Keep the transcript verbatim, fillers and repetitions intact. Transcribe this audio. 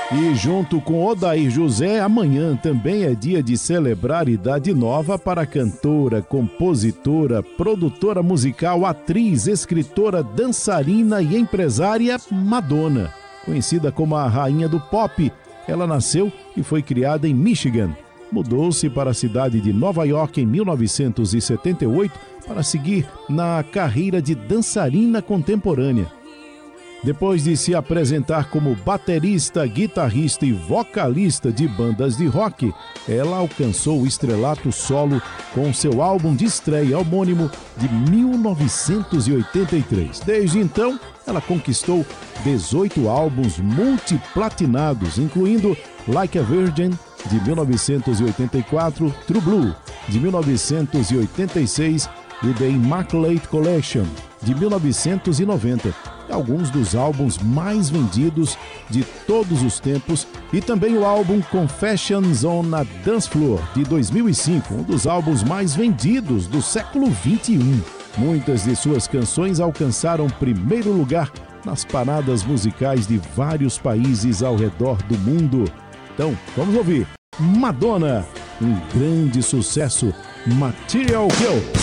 E junto com Odair José, amanhã também é dia de celebrar idade nova para a cantora, compositora, produtora musical, atriz, escritora, dançarina e empresária Madonna. Conhecida como a rainha do pop, ela nasceu e foi criada em Michigan. Mudou-se para a cidade de Nova York em mil novecentos e setenta e oito para seguir na carreira de dançarina contemporânea. Depois de se apresentar como baterista, guitarrista e vocalista de bandas de rock, ela alcançou o estrelato solo com seu álbum de estreia homônimo de mil novecentos e oitenta e três. Desde então, ela conquistou dezoito álbuns multiplatinados, incluindo Like a Virgin, de mil novecentos e oitenta e quatro, True Blue, de mil novecentos e oitenta e seis e The Immaculate Collection, de mil novecentos e noventa. Alguns dos álbuns mais vendidos de todos os tempos, e também o álbum Confessions on a Dance Floor, de dois mil e cinco, um dos álbuns mais vendidos do século vinte e um. Muitas de suas canções alcançaram primeiro lugar nas paradas musicais de vários países ao redor do mundo. Então, vamos ouvir Madonna, um grande sucesso, Material Girl.